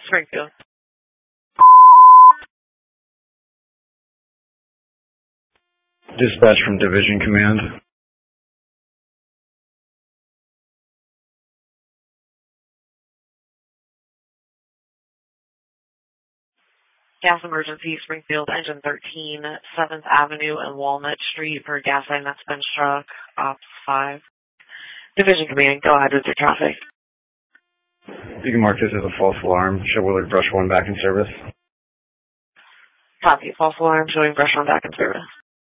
Springfield. Dispatch from Division Command. Gas emergency, Springfield, engine 13, 7th Avenue and Walnut Street for gas line that's been struck, Ops 5. Division Command, go ahead with your traffic. You can mark this as a false alarm. Show Willard Brush 1 back in service. Copy, false alarm showing Brush 1 back in service.